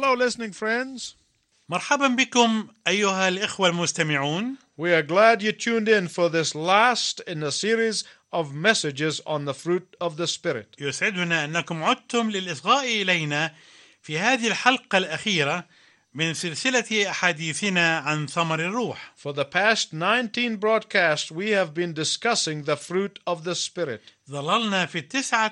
Hello, listening friends. مرحبا بكم أيها الإخوة المستمعون. We are glad you tuned in for this last in a series of messages on the fruit of the Spirit. يسعدنا أنكم عدتم للإصغاء إلينا في هذه الحلقة الأخيرة من سلسلة أحاديثنا عن ثمر الروح. For the past 19 broadcasts, we have been discussing the fruit of the Spirit. ظللنا في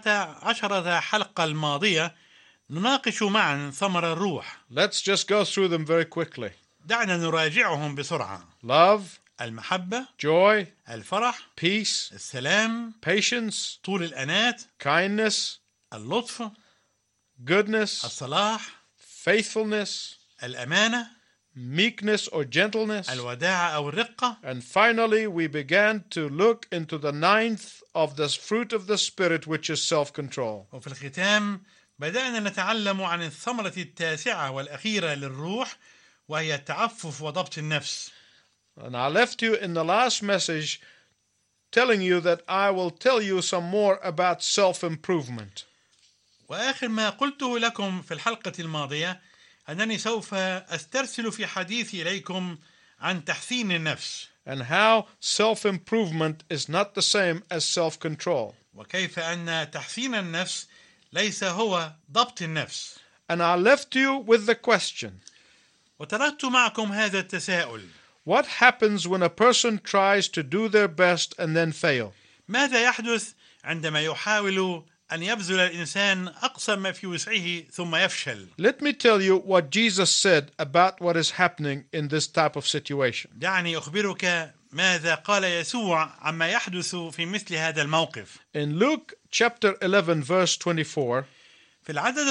19 حلقة الماضية نناقش معا ثمر الروح. Let's just go through them very quickly. دعنا نراجعهم بسرعة. Love, المحبة، joy, الفرح، peace, السلام، patience, طول الأنات، kindness, اللطف، goodness, الصلاح، faithfulness, الأمانة، meekness or gentleness. الوداعة أو الرقة. And finally, we began to look into the ninth of the fruit of the Spirit, which is self-control. وفي الختام بدأنا نتعلم عن الثمرة التاسعة والأخيرة للروح وهي التعفف وضبط النفس. And I left you in the last message telling you that I will tell you some more about self-improvement. وآخر ما قلته لكم في الحلقة الماضية أنني سوف أسترسل في حديثي إليكم عن تحسين النفس. And how self-improvement is not the same as self-control. وكيف أن تحسين النفس ليس هو ضبط النفس. And I left you with the question, وتركت معكم هذا التساؤل: what happens when a person tries to do their best and then fail? ماذا يحدث عندما يحاول أن يبذل الإنسان أقصى ما في وسعه ثم يفشل؟ Let me tell you what Jesus said about what is happening in this type of situation. دعني أخبرك ماذا قال يسوع عما يحدث في مثل هذا الموقف. In Luke chapter 11 verse 24, في العدد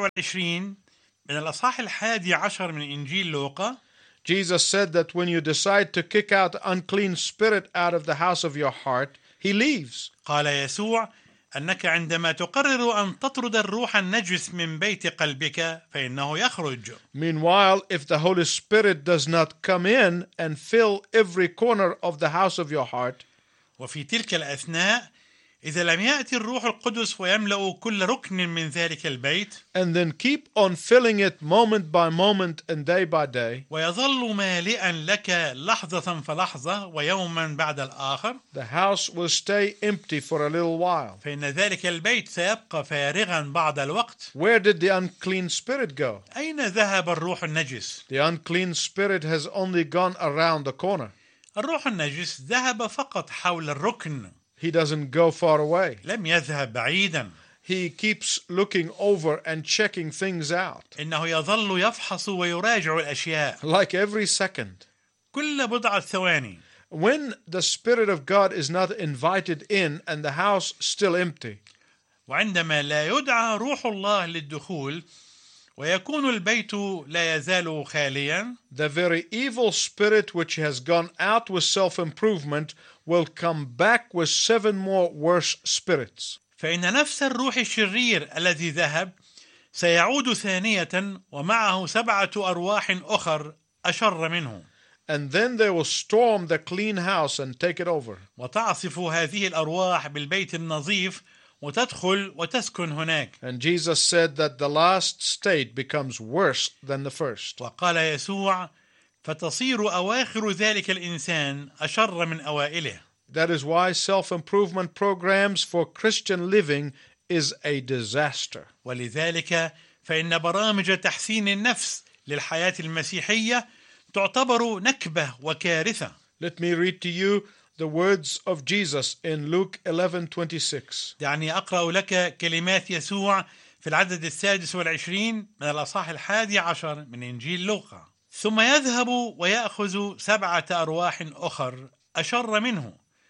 24 من الأصحاح 11 من إنجيل لوقا، Jesus said that when you decide to kick out the unclean spirit out of the house of your heart, he leaves. قال يسوع أنك عندما تقرر أن تطرد الروح النجس من بيت قلبك فإنه يخرج. Meanwhile, if the Holy Spirit does not come in and fill every corner of the house of your heart, وفي تلك الأثناء إذا لم يأتي الروح القدس ويملأ كل ركن من ذلك البيت and then keep on filling it moment by moment and day by day, ويظل مالئا لك لحظة فلحظة ويوما بعد الآخر، the house will stay empty for a little while. فإن ذلك البيت سيبقى فارغا بعض الوقت. Where did the unclean spirit go? أين ذهب الروح النجس؟ The unclean spirit has only gone around the corner. الروح النجس ذهب فقط حول الركن، He doesn't go far away. لم يذهب بعيدا. He keeps looking over and checking things out, إنه يظل يفحص ويراجع الأشياء like every second. كل بضعة ثواني. When the Spirit of God is not invited in and the house still empty, وعندما لا يدعى روح الله للدخول ويكون البيت لا يزال خاليا، the very evil spirit which has gone out with self-improvement will come back with 7 more worse spirits. فإن نفس الروح الشرير الذي ذهب سيعود ثانية ومعه 7 أرواح أخر أشر منه. And then they will storm the clean house and take it over. وتعصف هذه الأرواح بالبيت النظيف وتدخل وتسكن هناك. And Jesus said that the last state becomes worse than the first. وقال يسوع: فتصير أواخر ذلك الإنسان أشر من أوائله. That is why self-improvement programs for Christian living is a disaster. ولذلك فإن برامج تحسين النفس للحياة المسيحية تعتبر نكبة وكارثة. Let me read to you the words of Jesus in Luke 11:26. دعني أقرأ لك كلمات يسوع في العدد 26 من الأصحاح 11 من إنجيل لوقا: ثم يذهب ويأخذ 7 أرواح أخر أشر منه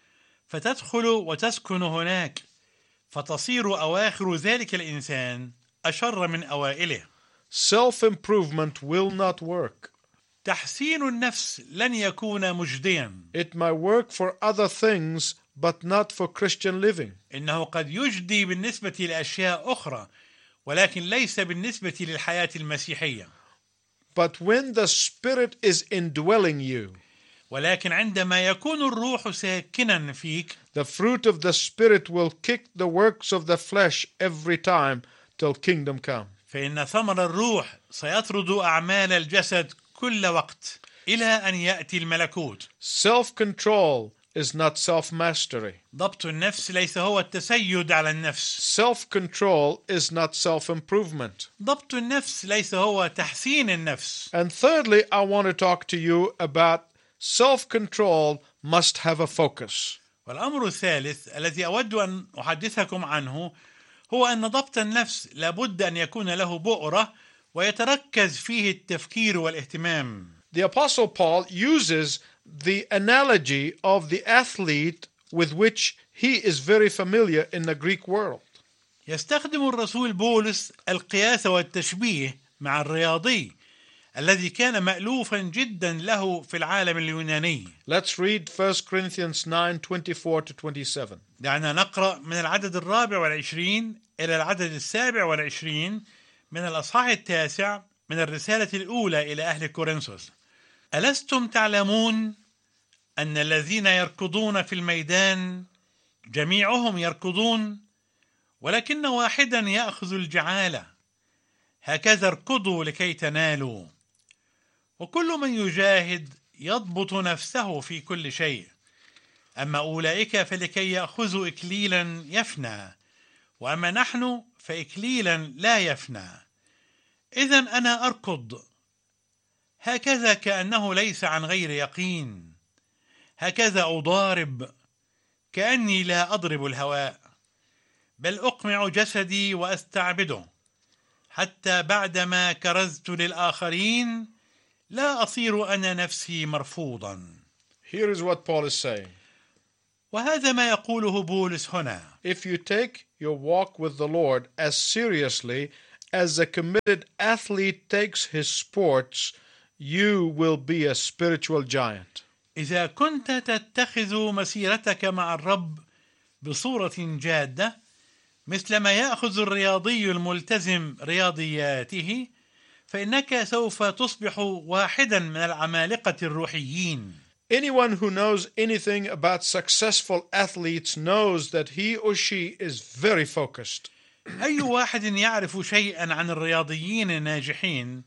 فتدخل وتسكن هناك فتصير أواخر ذلك الإنسان أشر من أوائله. Self-improvement will not work. تحسين النفس لن يكون مجديا. It might work for other things, but not for Christian living. إنه قد يجدي بالنسبة لأشياء أخرى ولكن ليس بالنسبة للحياة المسيحية. But when the Spirit is indwelling you, ولكن عندما يكون الروح ساكنا فيك, the fruit of the Spirit will kick the works of the flesh every time till kingdom come. فإن ثمر الروح سيطرد أعمال الجسد كل وقت إلى أن يأتي الملكوت. Self-control is not self-mastery. ضبط النفس ليس هو التسيد على النفس. Self-control is not self-improvement. ضبط النفس ليس هو تحسين النفس. And thirdly, I want to talk to you about self-control must have a focus. والأمر الثالث الذي أود أن أحدثكم عنه هو أن ضبط النفس لابد أن يكون له بؤرة ويتركز فيه التفكير والاهتمام. The Apostle Paul uses the analogy of the athlete with which he is very familiar in the Greek world. يستخدم الرسول بولس القياس والتشبيه مع الرياضي الذي كان مألوفا جدا له في العالم اليوناني. Let's read 1 Corinthians 9:24-27. دعنا نقرأ من العدد 24 إلى العدد 27 من الأصحاح 9 من الرسالة الأولى إلى أهل كورنثوس. ألستم تعلمون أن الذين يركضون في الميدان جميعهم يركضون ولكن واحدا يأخذ الجعالة، هكذا اركضوا لكي تنالوا. وكل من يجاهد يضبط نفسه في كل شيء، أما أولئك فلكي يأخذوا إكليلا يفنى، وأما نحن فإكليلا لا يفنى. إذن أنا أركض هكذا كأنه ليس عن غير يقين، هكذا أضارب كأني لا أضرب الهواء، بل أقمع جسدي وأستعبده، حتى بعدما كرزت للآخرين لا أصير أنا نفسي مرفوضا. Here is what Paul is saying. وهذا ما يقوله بولس هنا. If you take your walk with the Lord as seriously as a committed athlete takes his sports, you will be a spiritual giant. إذا كنت تتخذ مسيرتك مع الرب بصورة جادة مثل ما يأخذ الرياضي الملتزم رياضياته، فإنك سوف تصبح واحدا من العمالقة الروحيين. Anyone who knows anything about successful athletes knows that he or she is very focused. أي واحد يعرف شيئا عن الرياضيين الناجحين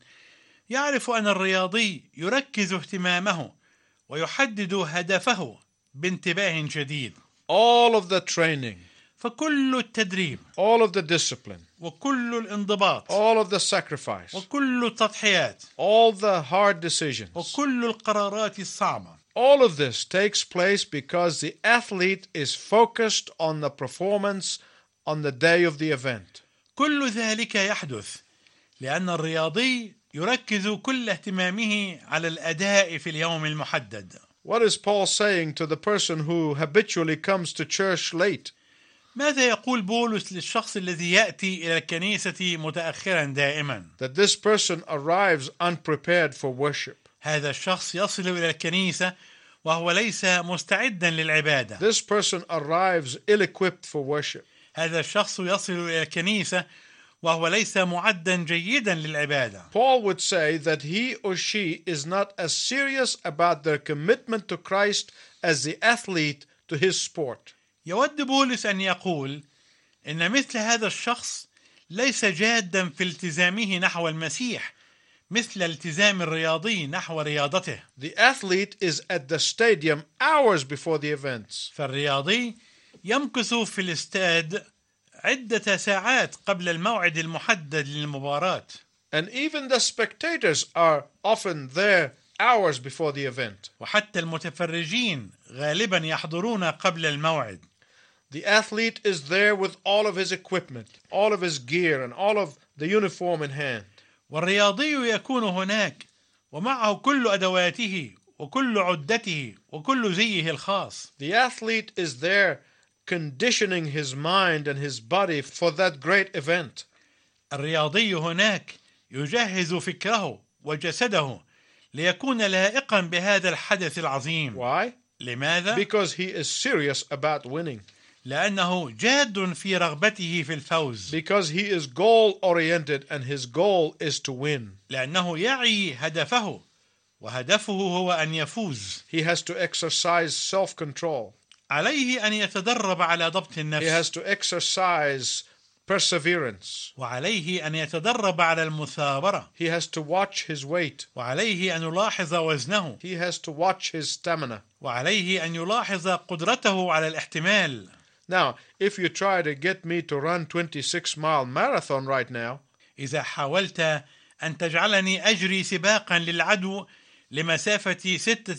يعرف أن الرياضي يركز اهتمامه ويحدد هدفه بانتباه شديد. All of the training, فكل التدريب، all of the discipline, وكل الانضباط، all of the sacrifice, وكل التضحيات، all the hard decisions, وكل القرارات الصعبة، all of this takes place because the athlete is focused on the performance on the day of the event. كل ذلك يحدث لأن الرياضي يركز كل اهتمامه على الأداء في اليوم المحدد. What is Paul saying to the person who habitually comes to church late? ماذا يقول بولس للشخص الذي يأتي إلى الكنيسة متأخرا دائما؟ That this person arrives unprepared for worship. هذا الشخص يصل إلى الكنيسة وهو ليس مستعدا للعبادة. This person arrives ill-equipped for worship. هذا الشخص يصل إلى الكنيسة وهو ليس معدا جيدا للعبادة. Paul would say that he or she is not as serious about their commitment to Christ as the athlete to his sport. يود بولس أن يقول إن مثل هذا الشخص ليس جادا في التزامه نحو المسيح مثل التزام الرياضي نحو رياضته. The athlete is at the stadium hours before the events. فالرياضي يمكث في الاستاد عدة ساعات قبل الموعد المحدد للمباراة. And even the spectators are often there hours before the event. وحتى المتفرجين غالبا يحضرون قبل الموعد. The athlete is there with all of his equipment, all of his gear, and all of the uniform in hand. والرياضي يكون هناك ومعه كل أدواته وكل عدته وكل زيه الخاص. The athlete is there conditioning his mind and his body for that great event. الرياضي هناك يجهز فكره وجسده ليكون لائقا بهذا الحدث العظيم. Why? لماذا؟ Because he is serious about winning. لأنه جاد في رغبته في الفوز. Because he is goal-oriented and his goal is to win. لأنه يعي هدفه وهدفه هو أن يفوز. He has to exercise self-control. عليه أن يتدرب على ضبط He النفس. has to exercise perseverance. وعليه أن يتدرب على المثابرة، He has to watch his weight. وعليه أن يلاحظ وزنه، He has to watch his stamina. وعليه أن يلاحظ قدرته على الاحتمال. Now, if you try to get me to run 26-mile marathon right now, إذا حاولت أن تجعلني أجري سباقا للعدو لمسافة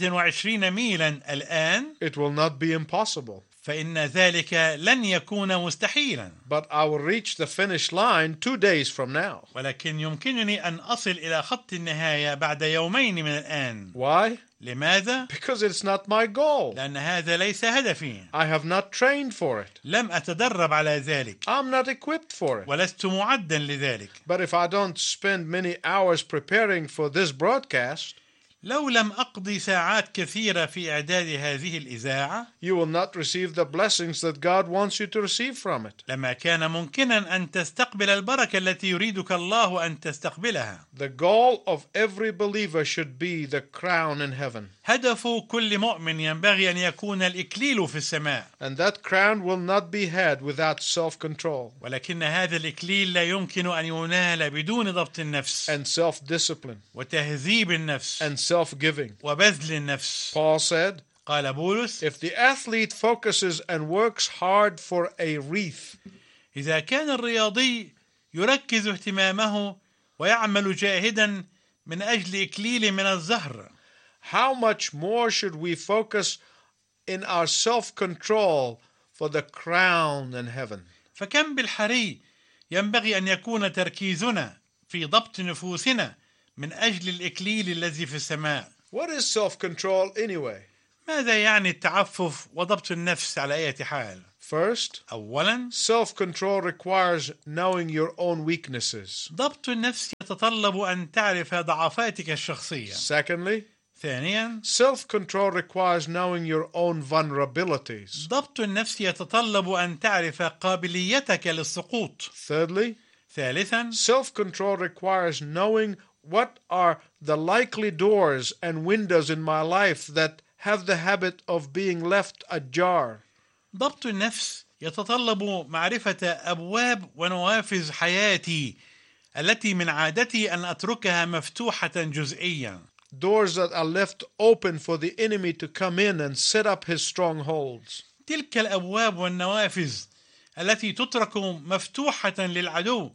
26 ميلا الآن، it will not be impossible. فإن ذلك لن يكون مستحيلا، But I will reach the finish line 2 days from now. ولكن يمكنني أن أصل إلى خط النهاية بعد يومين من الآن. Why? لماذا؟ Because it's not my goal. لأن هذا ليس هدفي، I have not trained for it. لم أتدرب على ذلك، I'm not equipped for it. ولست معدا لذلك. But if I don't spend many hours preparing for this broadcast, لو لم أقضي ساعات كثيرة في إعداد هذه الإذاعة، you will not receive the blessings that God wants you to receive from it. لما كان ممكنا أن تستقبل البركة التي يريدك الله أن تستقبلها. The goal of every believer should be the crown in heaven. هدف كل مؤمن ينبغي أن يكون الإكليل في السماء، And that crown will not be had without self-control ولكن هذا الإكليل لا يمكن أن ينال بدون ضبط النفس and self-discipline وتهذيب النفس and self-giving. وبذل النفس. Paul said, قال بولس: if the athlete focuses and works hard for a wreath, إذا كان الرياضي يركز اهتمامه ويعمل جاهدا من أجل إكليل من الزهر، how much more should we focus in our self-control for the crown in heaven? فكم بالحري ينبغي أن يكون تركيزنا في ضبط نفوسنا من أجل الإكليل الذي في السماء. What is self-control anyway? ماذا يعني التعفف وضبط النفس على أي حال؟ First, أولا، self-control requires knowing your own weaknesses. ضبط النفس يتطلب أن تعرف ضعفاتك الشخصية. Secondly, ثانيا، self-control requires knowing your own vulnerabilities. ضبط النفس يتطلب أن تعرف قابليتك للسقوط. Thirdly, ثالثا، self-control requires knowing what are the likely doors and windows in my life that have the habit of being left ajar. ضبط النفس يتطلب معرفة أبواب ونوافذ حياتي التي من عادتي أن أتركها مفتوحة جزئيا. Doors that are left open for the enemy to come in and set up his strongholds. تلك الأبواب والنوافذ التي تترك مفتوحة للعدو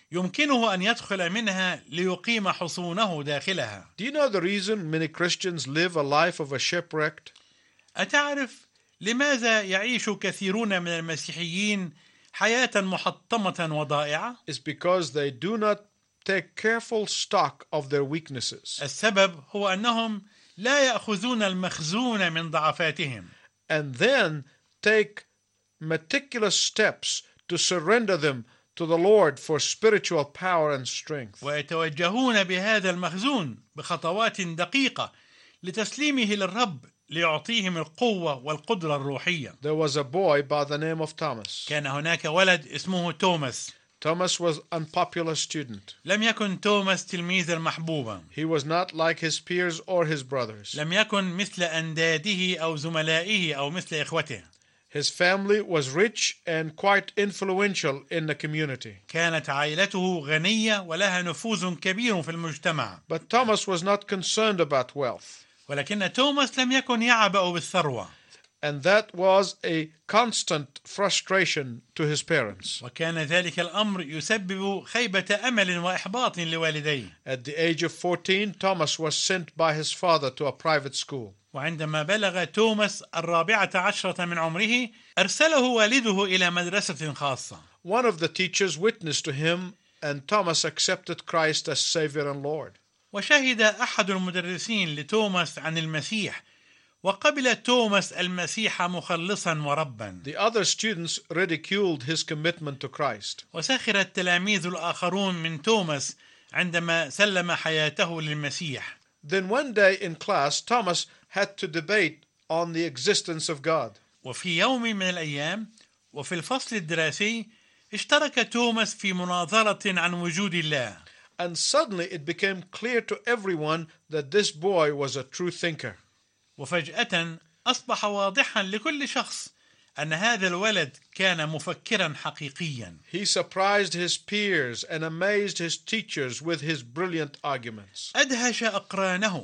يمكنه أن يدخل منها ليقيم حصونه داخلها. Do you know the reason many Christians live a life of a shipwrecked? أتعرف لماذا يعيش كثيرون من المسيحيين حياة محطمة وضائعة؟ It's because they do not take careful stock of their weaknesses. السبب هو أنهم لا يأخذون المخزون من ضعفاتهم، And then take meticulous steps to surrender them to the Lord for spiritual power and strength. ويتوجهون بهذا المخزون بخطوات دقيقة لتسليمه للرب ليعطيهم القوة والقدرة الروحية. There was a boy by the name of Thomas. كان هناك ولد اسمه توماس. Thomas was an unpopular student. لم يكن توماس تلميذا محبوبا. He was not like his peers or his brothers. لم يكن مثل أنداده أو زملائه أو مثل إخوته. His family was rich and quite influential in the community. كانت عائلته غنية ولها نفوذ كبير في المجتمع. But Thomas was not concerned about wealth. ولكن توماس لم يكن يعبأ بالثروة. And that was a constant frustration to his parents. وكان ذلك الأمر يسبب خيبة أمل وإحباط لوالديه. At the age of 14, Thomas was sent by his father to a private school. وعندما بلغ توماس 14 من عمره أرسله والده إلى مدرسة خاصة. One of the teachers witnessed to him, and Thomas accepted Christ as Savior and Lord. وشهد أحد المدرسين لتوماس عن المسيح، وقبل توماس المسيح مخلصا وربا. The other students ridiculed his commitment to Christ. وسخر التلاميذ الآخرون من توماس عندما سلم حياته للمسيح. Then one day in class, Thomas had to debate on the existence of God. وفي يوم من الأيام وفي الفصل الدراسي اشترك توماس في مناظرة عن وجود الله. And suddenly it became clear to everyone that this boy was a true thinker. وفجأة أصبح واضحا لكل شخص أن هذا الولد كان مفكرا حقيقيا. He surprised his peers and amazed his teachers with his brilliant arguments. أدهش أقرانه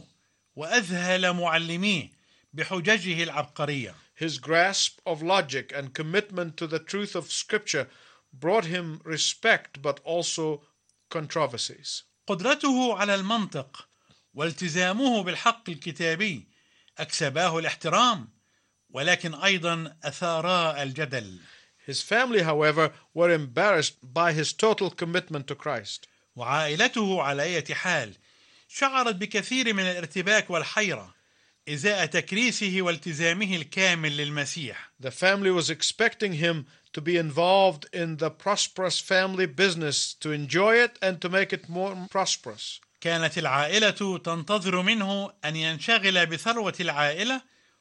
وأذهل معلميه بحججه العبقرية. His grasp of logic and commitment to the truth of Scripture brought him respect but also controversies. قدرته على المنطق والتزامه بالحق الكتابي أكسباه الاحترام، ولكن أيضا أثارا الجدل. His family, however, were embarrassed by his total commitment to Christ. وعائلته على أي حال شعرت بكثير من الارتباك والحيرة إزاء تكريسه والتزامه الكامل للمسيح. The family was expecting him to be involved in the prosperous family business, to enjoy it and to make it more prosperous. كانت العائلة تنتظر منه أن ينشغل بثروة العائلة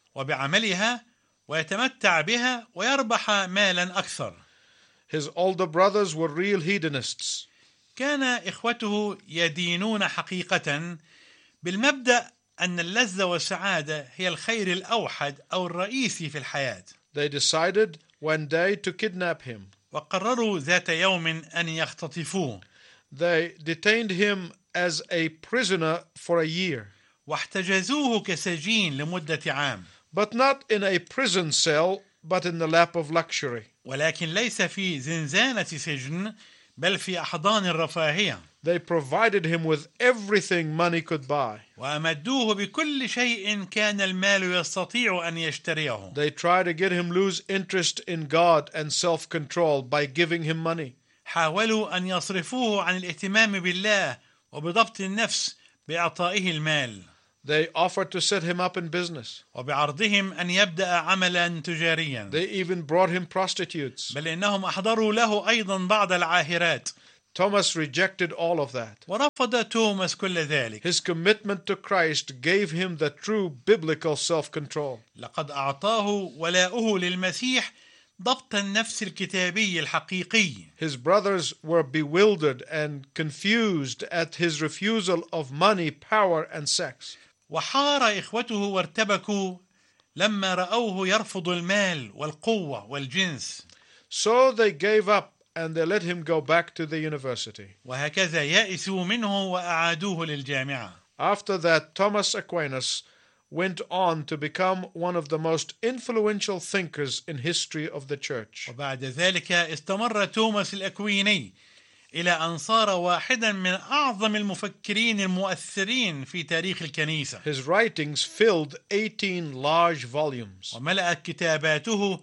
وبعملها ويتمتع بها ويربح مالا أكثر. His older brothers were real hedonists. كان إخوته يدينون حقيقة بالمبدأ أن اللذة والسعادة هي الخير الأوحد أو الرئيسي في الحياة. They decided one day to kidnap him. وقرروا ذات يوم أن يختطفوه. They detained him as a prisoner for a year, واحتجزوه كسجين لمدة عام. but not in a prison cell, but in the lap of luxury. ولكن ليس في زنزانة سجن بل في أحضان الرفاهية. They provided him with everything money could buy. وأمدوه بكل شيء كان المال يستطيع أن يشتريه. They tried to get him lose interest in God and self-control by giving him money. حاولوا أن يصرفوه عن الاهتمام بالله وبضبط النفس بإعطائه المال. They offered to set him up in business. وبعرضهم أن يبدأ عملا تجاريا. They even brought him prostitutes. بل إنهم أحضروا له أيضا بعض العاهرات. Thomas rejected all of that. ورفض توماس كل ذلك. His commitment to Christ gave him the true biblical self-control. لقد أعطاه ولاؤه للمسيح ضبط النفس الكتابي الحقيقي. His brothers were bewildered and confused at his refusal of money, power, and sex. وحار إخوته وارتبكوا لما رأوه يرفض المال والقوة والجنس. So they gave up and they let him go back to the university. وهكذا يأسوا منه وأعادوه للجامعة. After that, Thomas Aquinas went on to become one of the most influential thinkers in history of the church. وبعد ذلك استمر توماس الأكويني إلى أن صار واحدا من أعظم المفكرين المؤثرين في تاريخ الكنيسة. His writings filled 18 large volumes. وملأت كتاباته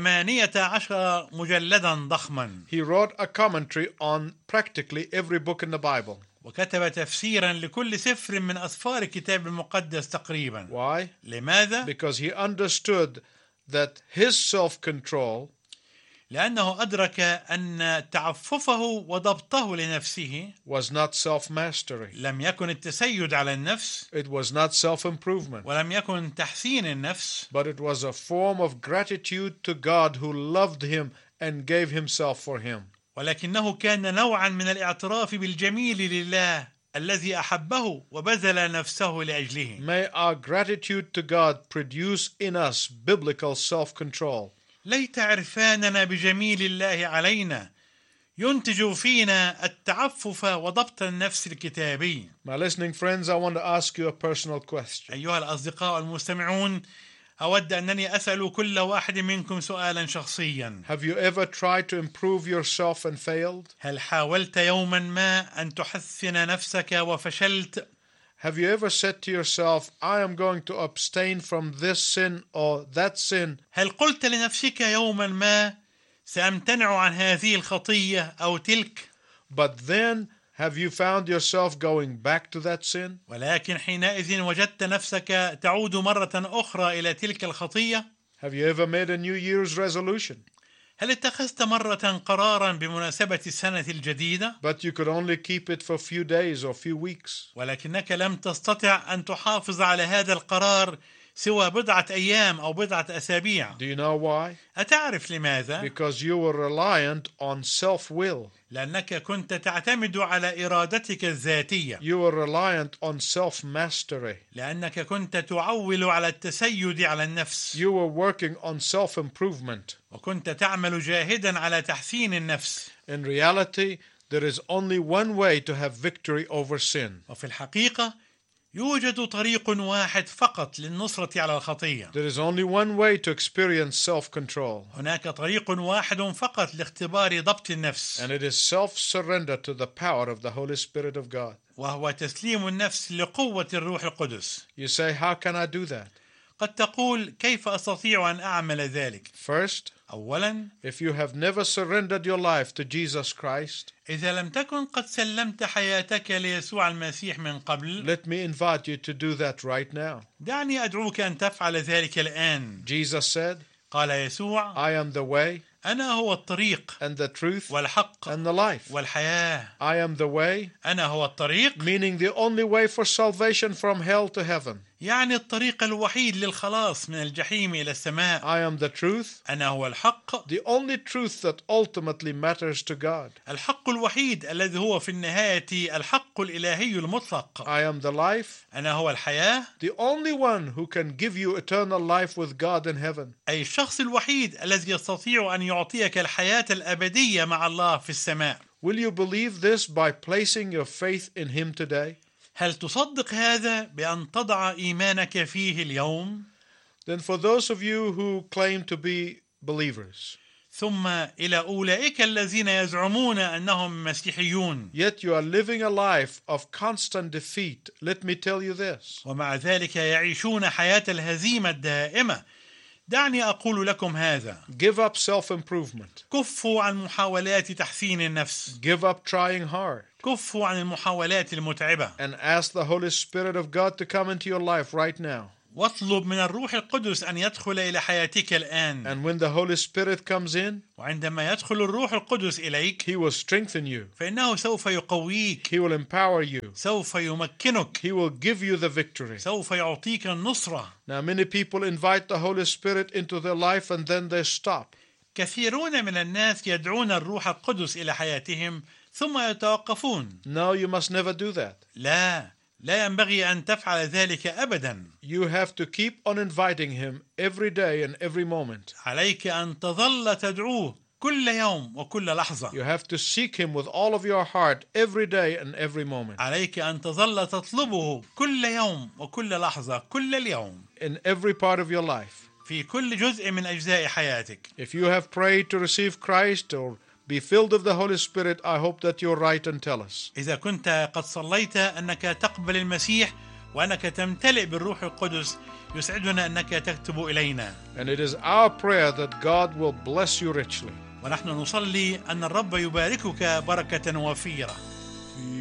18 مجلدا ضخما. He wrote a commentary on practically every book in the Bible. وكتب تفسيرا لكل سفر من أسفار الكتاب المقدس تقريبا. Why? لماذا؟ Because he understood that his self-control لأنه أدرك أن تعففه وضبطه لنفسه was not self-mastery. لم يكن التسيد على النفس It was not self-improvement. ولم يكن تحسين النفس، But it was a form of gratitude to God who loved him and gave himself for him. ولكنه كان نوعا من الاعتراف بالجميل لله الذي أحبه وبذل نفسه لأجله. May our gratitude to God produce in us biblical self-control. ليت عرفاننا بجميل الله علينا ينتج فينا التعفف وضبط النفس الكتابي. My listening friends, I want to ask you a personal question. أيها الأصدقاء المستمعون، أود أنني أسأل كل واحد منكم سؤالا شخصيا. Have you ever tried to improve yourself and failed? هل حاولت يوما ما أن تحسن نفسك وفشلت؟ Have you ever said to yourself, I am going to abstain from this sin or that sin? هل قلت لنفسك يوما ما سأمتنع عن هذه الخطية أو تلك؟ But then have you found yourself going back to that sin? ولكن حينئذ وجدت نفسك تعود مرة أخرى إلى تلك الخطية؟ Have you ever made a New Year's resolution? هل اتخذت مرة قرارا بمناسبة السنة الجديدة؟ But you could only keep it for a few days or few weeks. ولكنك لم تستطع أن تحافظ على هذا القرار سوى بضعة أيام أو بضعة أسابيع. Do you know why? أتعرف لماذا؟ Because you were reliant on self-will. لأنك كنت تعتمد على إرادتك الذاتية، You were reliant on self-mastery. لأنك كنت تعول على التسيد على النفس، You were working on self-improvement. وكنت تعمل جاهدا على تحسين النفس. In reality, there is only one way to have victory over sin. وفي الحقيقة يوجد طريق واحد فقط للنصرة على الخطية. There is only one way to experience self-control. هناك طريق واحد فقط لاختبار ضبط النفس، And it is self-surrender to the power of the Holy Spirit of God. وهو تسليم النفس لقوة الروح القدس. You say, how can I do that? قد تقول كيف أستطيع أن أعمل ذلك؟ First, أولا، if you have never surrendered your life to Jesus Christ, إذا لم تكن قد سلمت حياتك ليسوع المسيح من قبل، let me invite you to do that right now. دعني أدعوك أن تفعل ذلك الآن. Jesus said, قال يسوع: I am the way أنا هو الطريق and the truth والحق and the life. والحياة. I am the way, أنا هو الطريق، meaning the only way for salvation from hell to heaven. يعني الطريق الوحيد للخلاص من الجحيم إلى السماء. I am the truth, أنا هو الحق، the only truth that ultimately matters to God. الحق الوحيد الذي هو في النهاية الحق الإلهي المطلق. I am the life, أنا هو الحياة، the only one who can give you eternal life with God in heaven. أي الشخص الوحيد الذي يستطيع أن يعطيك الحياة الأبدية مع الله في السماء. Will you believe this by placing your faith in Him today? هل تصدق هذا بأن تضع إيمانك فيه اليوم؟ Then for those of you who claim to be believers, ثم إلى أولئك الذين يزعمون أنهم مسيحيون yet you are living a life of constant defeat, let me tell you this. ومع ذلك يعيشون حياة الهزيمة الدائمة، دعني أقول لكم هذا: Give up self-improvement. كفوا عن محاولات تحسين النفس، Give up trying hard. كفوا عن المحاولات المتعبة، And ask the Holy Spirit of God to come into your life right now. واطلب من الروح القدس أن يدخل إلى حياتك الآن. And when the Holy Spirit comes in, وعندما يدخل الروح القدس إليك، He will strengthen you. فإنه سوف يقويك، He will empower you. سوف يمكنك، He will give you the victory. سوف يعطيك النصرة. Now, many people invite the Holy Spirit into their life and then they stop. كثيرون من الناس يدعون الروح القدس إلى حياتهم ثم يتوقفون. No, you must never do that. لا ينبغي أن تفعل ذلك أبدا. You have to keep on inviting Him every day and every moment. عليك أن تظل تدعوه كل يوم وكل لحظة. You have to seek Him with all of your heart every day and every moment. عليك أن تظل تطلبه كل يوم وكل لحظة كل اليوم. In every part of your life. في كل جزء من أجزاء حياتك. If you have prayed to receive Christ or be filled with the Holy Spirit, I hope that you'll write and tell us. إذا كنت قد صليت أنك تقبل المسيح وأنك تمتلئ بالروح القدس، يسعدنا أنك تكتب إلينا. And it is our prayer that God will bless you richly. ونحن نصلي أن الرب يباركك بركة وفيرة.